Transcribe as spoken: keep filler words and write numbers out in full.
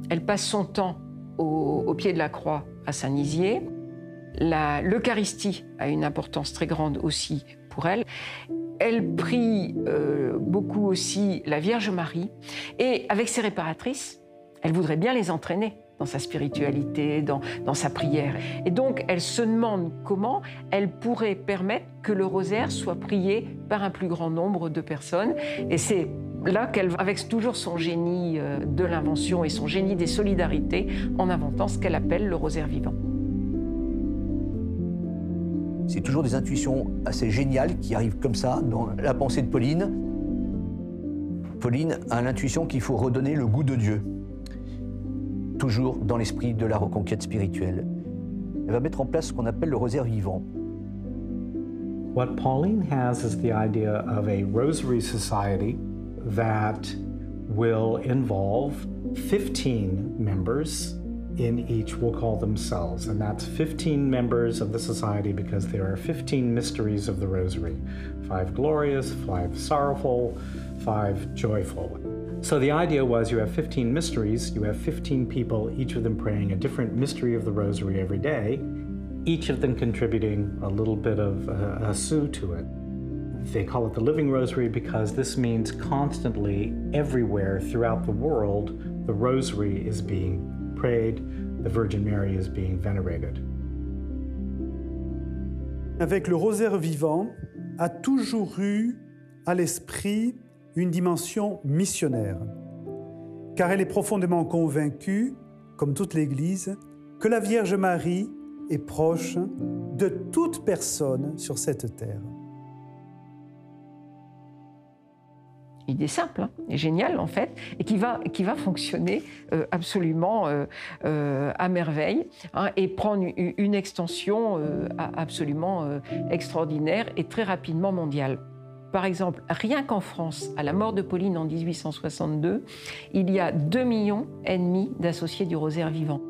Elle passe son temps au, au pied de la croix à Saint-Nizier. L'Eucharistie a une importance très grande aussi pour elle. Elle prie euh, beaucoup aussi la Vierge Marie. Et avec ses réparatrices, elle voudrait bien les entraîner dans sa spiritualité, dans, dans sa prière. Et donc, elle se demande comment elle pourrait permettre que le rosaire soit prié par un plus grand nombre de personnes. Et c'est là qu'elle, avec toujours son génie de l'invention et son génie des solidarités, en inventant ce qu'elle appelle le rosaire vivant. C'est toujours des intuitions assez géniales qui arrivent comme ça dans la pensée de Pauline. Pauline a l'intuition qu'il faut redonner le goût de Dieu, toujours dans l'esprit de la reconquête spirituelle. Elle va mettre en place ce qu'on appelle le rosaire vivant. What Pauline has is the idea of a rosary society that will involve fifteen members in each, we'll call them cells, and that's fifteen members of the society because there are fifteen mysteries of the rosary. Five glorious, five sorrowful, five joyful. So the idea was you have fifteen mysteries, you have fifteen people, each of them praying a different mystery of the rosary every day, each of them contributing a little bit of a, a sou to it. They call it the living rosary because this means constantly, everywhere throughout the world, the rosary is being prayed, the Virgin Mary is being venerated. Avec le rosaire vivant, a toujours eu à l'esprit une dimension missionnaire, car elle est profondément convaincue, comme toute l'Église, que la Vierge Marie est proche de toute personne sur cette terre. Idée simple, hein, et géniale en fait, et qui va, qui va fonctionner euh, absolument euh, euh, à merveille, hein, et prendre une, une extension euh, absolument euh, extraordinaire et très rapidement mondiale. Par exemple, rien qu'en France, à la mort de Pauline en mille huit cent soixante-deux, il y a deux millions et demi d'associés du rosaire vivant.